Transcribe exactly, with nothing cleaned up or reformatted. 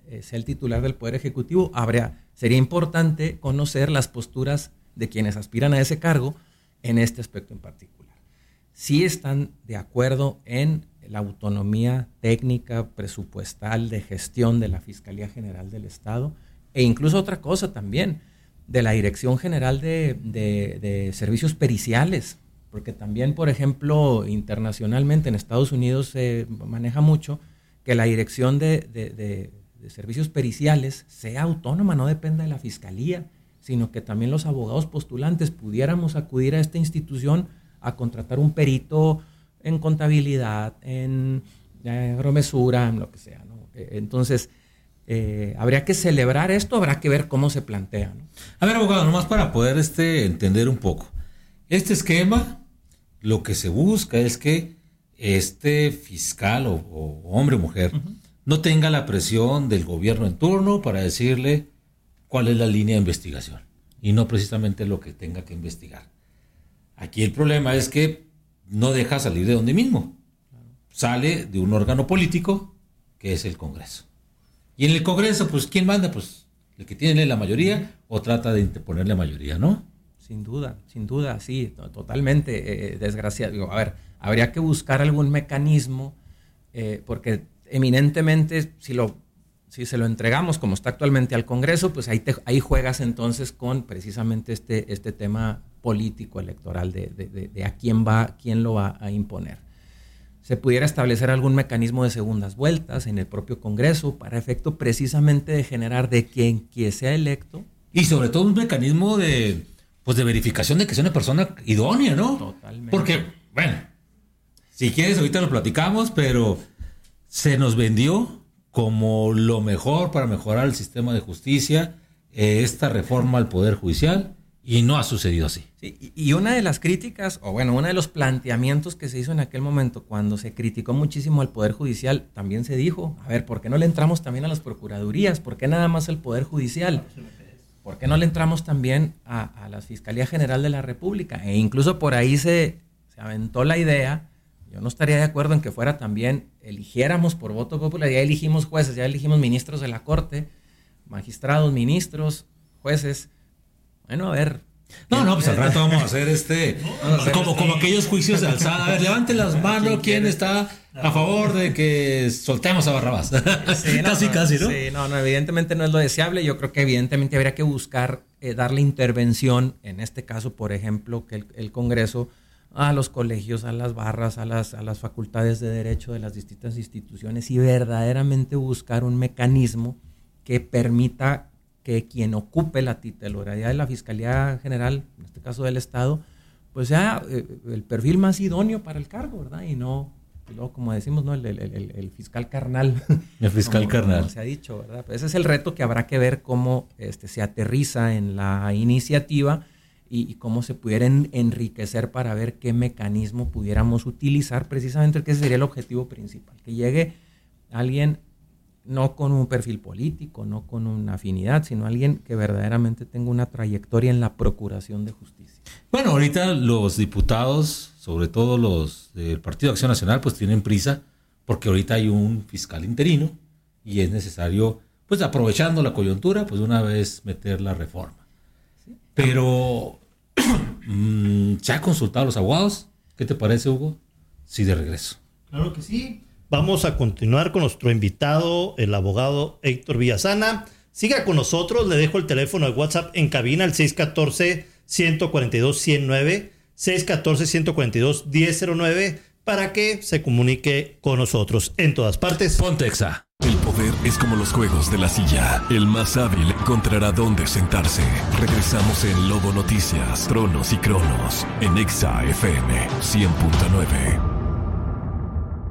eh, sea el titular del Poder Ejecutivo, habría, sería importante conocer las posturas de quienes aspiran a ese cargo en este aspecto en particular. Si están de acuerdo en la autonomía técnica, presupuestal, de gestión de la Fiscalía General del Estado, e incluso otra cosa también, de la Dirección General de, de, de Servicios Periciales, porque también, por ejemplo, internacionalmente en Estados Unidos se maneja mucho que la Dirección de, de, de, de Servicios Periciales sea autónoma, no dependa de la Fiscalía, sino que también los abogados postulantes pudiéramos acudir a esta institución a contratar un perito en contabilidad, en eh, agromesura, en lo que sea, ¿no? Eh, entonces, eh, habría que celebrar esto, habrá que ver cómo se plantea, ¿no? A ver, abogado, nomás para poder este, entender un poco. Este esquema, lo que se busca es que este fiscal o, o hombre o mujer uh-huh. no tenga la presión del gobierno en turno para decirle cuál es la línea de investigación y no precisamente lo que tenga que investigar. Aquí el problema es que no deja salir de donde mismo. Sale de un órgano político que es el Congreso. Y en el Congreso, pues, ¿quién manda? Pues el que tiene la mayoría o trata de interponer la mayoría, ¿no? Sin duda, sin duda, sí, totalmente eh, desgraciado. Digo, a ver, habría que buscar algún mecanismo, eh, porque eminentemente, si lo, si se lo entregamos como está actualmente al Congreso, pues ahí, te, ahí juegas entonces con precisamente este, este tema político electoral de, de, de, de a quién va, quién lo va a imponer. Se pudiera establecer algún mecanismo de segundas vueltas en el propio Congreso para efecto precisamente de generar de quien, quien sea electo. Y sobre todo un mecanismo de, pues de verificación de que sea una persona idónea, ¿no? Totalmente. Porque, bueno, si quieres ahorita lo platicamos, pero se nos vendió como lo mejor para mejorar el sistema de justicia, eh, esta reforma al Poder Judicial, y no ha sucedido así. Sí, y una de las críticas, o bueno, uno de los planteamientos que se hizo en aquel momento, cuando se criticó muchísimo al Poder Judicial, también se dijo, a ver, ¿por qué no le entramos también a las procuradurías? ¿Por qué nada más al Poder Judicial? ¿Por qué no le entramos también a, a la Fiscalía General de la República? E incluso por ahí se, se aventó la idea, yo no estaría de acuerdo en que fuera también, eligiéramos por voto popular, ya elegimos jueces, ya elegimos ministros de la Corte, magistrados, ministros, jueces. Bueno, a ver. No, no, pues al rato vamos a hacer este, no, no, como, como aquellos juicios de alzada. A ver, levanten las manos, ¿quién está a favor de que soltemos a Barrabás? Sí, no, casi, no, casi, ¿no? Sí, no, no, evidentemente no es lo deseable. Yo creo que evidentemente habría que buscar eh, darle intervención, en este caso, por ejemplo, que el, el Congreso, a los colegios, a las barras, a las, a las facultades de derecho de las distintas instituciones y verdaderamente buscar un mecanismo que permita que quien ocupe la titularidad de la Fiscalía General, en este caso del Estado, pues sea eh, el perfil más idóneo para el cargo, ¿verdad? Y no, y luego, como decimos, ¿no? El, el, el, el fiscal carnal. El fiscal como, carnal. Como se ha dicho, ¿verdad? Pues ese es el reto que habrá que ver cómo este, se aterriza en la iniciativa y, y cómo se pudiera en, enriquecer para ver qué mecanismo pudiéramos utilizar, precisamente que ese sería el objetivo principal, que llegue alguien no con un perfil político, no con una afinidad, sino alguien que verdaderamente tenga una trayectoria en la procuración de justicia. Bueno, ahorita los diputados, sobre todo los del Partido de Acción Nacional, pues tienen prisa porque ahorita hay un fiscal interino y es necesario, pues aprovechando la coyuntura, pues de una vez meter la reforma. ¿Sí? Pero, ¿se ha consultado a los abogados? ¿Qué te parece, Hugo? Sí, de regreso. Claro que sí. Vamos a continuar con nuestro invitado, el abogado Héctor Villasana. Siga con nosotros, le dejo el teléfono de WhatsApp en cabina, el seis uno cuatro, uno cuatro dos, uno cero nueve, seis uno cuatro, uno cuatro dos, uno cero nueve, para que se comunique con nosotros en todas partes. Pontexa. El poder es como los juegos de la silla. El más hábil encontrará dónde sentarse. Regresamos en Lobo Noticias, Tronos y Cronos, en Exa F M cien punto nueve.